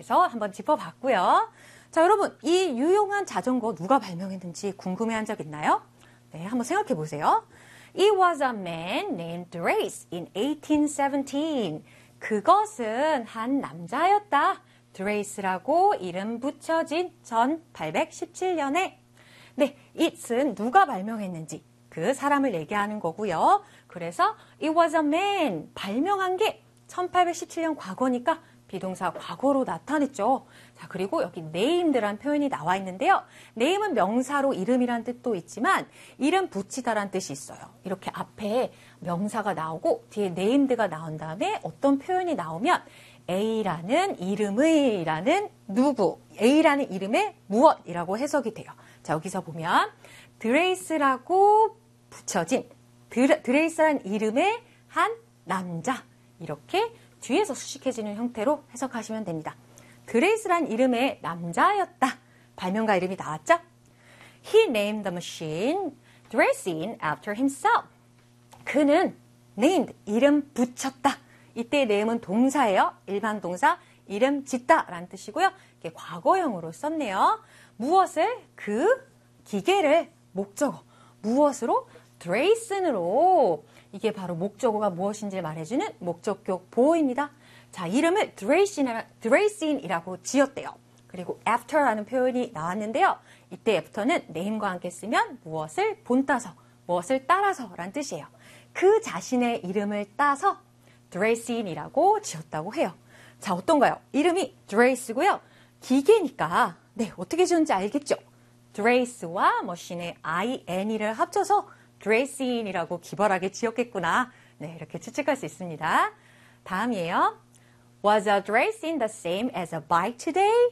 그래서 한번 짚어봤고요. 자, 여러분, 이 유용한 자전거 누가 발명했는지 궁금해한 적 있나요? 네, 한번 생각해 보세요. It was a man named Drace in 1817. 그것은 한 남자였다. Drace라고 이름 붙여진 1817년에. 네, it은 누가 발명했는지 그 사람을 얘기하는 거고요. 그래서 it was a man, 발명한 게 1817년 과거니까 비동사 과거로 나타냈죠. 자, 그리고 여기 named란 표현이 나와 있는데요. name은 명사로 이름이란 뜻도 있지만 이름 붙이다란 뜻이 있어요. 이렇게 앞에 명사가 나오고 뒤에 named가 나온 다음에 어떤 표현이 나오면 A라는 이름의 라는 누구, A라는 이름의 무엇이라고 해석이 돼요. 자, 여기서 보면 드레이스라고 붙여진 드레이스라는 이름의 한 남자, 이렇게 뒤에서 수식해지는 형태로 해석하시면 됩니다. 드레이스란 이름의 남자였다. 발명가 이름이 나왔죠? He named the machine Dracing after himself. 그는 named, 이름 붙였다. 이때 name은 동사예요. 일반 동사, 이름 짓다 라는 뜻이고요. 이게 과거형으로 썼네요. 무엇을? 그 기계를, 목적어. 무엇으로? Dracen으로. 이게 바로 목적어가 무엇인지 말해주는 목적격 보호입니다. 자, 이름을 Dracen이라고 지었대요. 그리고 after라는 표현이 나왔는데요. 이때 after는 name과 함께 쓰면 무엇을 본따서, 무엇을 따라서 라는 뜻이에요. 그 자신의 이름을 따서 Dracen이라고 지었다고 해요. 자, 어떤가요? 이름이 Drace고요. 기계니까 네, 어떻게 지었는지 알겠죠? Drace와 머신의 INE를 합쳐서 Dracen이라고 기발하게 지었겠구나. 네, 이렇게 추측할 수 있습니다. 다음이에요. Was a Dracene the same as a bike today?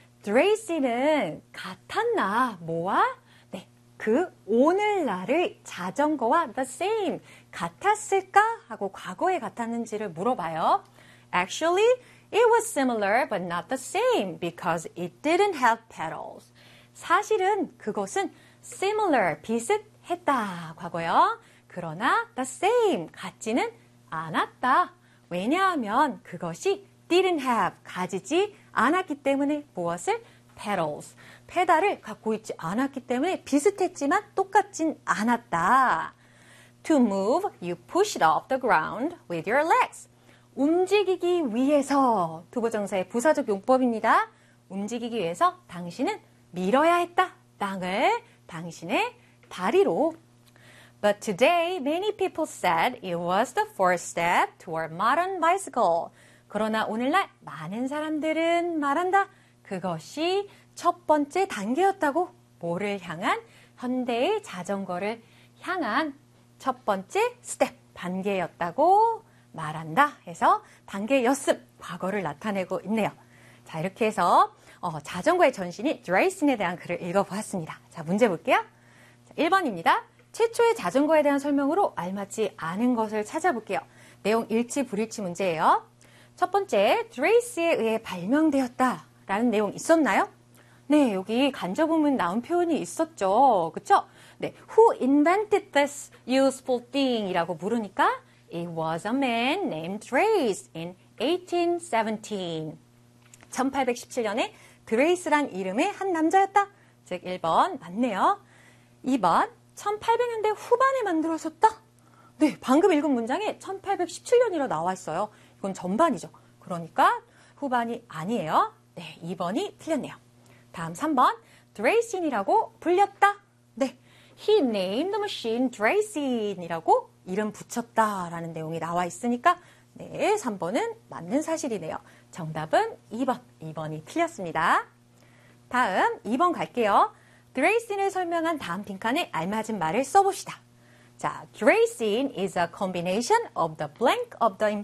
Drace는 같았나? 뭐와? 네, 그 오늘날의 자전거와 the same, 같았을까? 하고 과거에 같았는지를 물어봐요. Actually, it was similar but not the same because it didn't have pedals. 사실은 그것은 similar, 비슷했다. 과거요. 그러나 the same, 같지는 않았다. 왜냐하면 그것이 didn't have, 가지지 않았기 때문에 무엇을? pedals, 페달을 갖고 있지 않았기 때문에 비슷했지만 똑같진 않았다. To move, you push it off the ground with your legs. 움직이기 위해서, 투부정사의 부사적 용법입니다. 움직이기 위해서 당신은 밀어야 했다. 땅을 당신의 다리로. But today, many people said it was the first step toward modern bicycle. 그러나 오늘날 많은 사람들은 말한다. 그것이 첫 번째 단계였다고. 뭐를 향한? 현대의 자전거를 향한 첫 번째 스텝, 단계였다고 말한다. 해서 단계였음, 과거를 나타내고 있네요. 자, 이렇게 해서 자전거의 전신인 Dracen에 대한 글을 읽어보았습니다. 자, 문제 볼게요. 자, 1번입니다. 최초의 자전거에 대한 설명으로 알맞지 않은 것을 찾아볼게요. 내용 일치 불일치 문제예요. 첫 번째, Drace에 의해 발명되었다 라는 내용 있었나요? 네, 여기 간접음은 나온 표현이 있었죠. 그쵸? 네, Who invented this useful thing? 이라고 물으니까 It was a man named Drace in 1817. 1817년에 드레이스란 이름의 한 남자였다. 즉 1번 맞네요. 2번 1800년대 후반에 만들어졌다. 네, 방금 읽은 문장에 1817년이라 나와 있어요. 이건 전반이죠. 그러니까 후반이 아니에요. 네, 2번이 틀렸네요. 다음 3번 Dracen이라고 불렸다. 네, He named the machine Dracen이라고 이름 붙였다라는 내용이 나와 있으니까 네, 3번은 맞는 사실이네요. 정답은 2번. 2번이 틀렸습니다. 다음 2번 갈게요. Dracen을 설명한 다음 빈칸에 알맞은 말을 써봅시다. 자, Dracene is a combination of the blank of the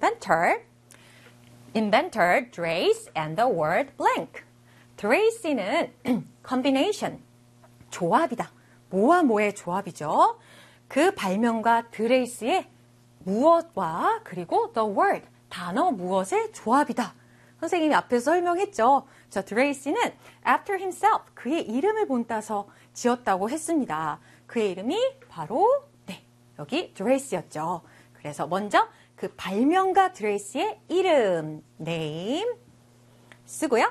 inventor, Drace, and the word blank. Drace는 combination, 조합이다. 뭐와 뭐의 조합이죠. 그 발명가 드레이스의 무엇과 그리고 the word, 단어 무엇의 조합이다. 선생님이 앞에서 설명했죠. 자, 드레이스는 after himself, 그의 이름을 본따서 지었다고 했습니다. 그의 이름이 바로 네, 여기 드레이스였죠. 그래서 먼저 그 발명가 드레이스의 이름, name 쓰고요.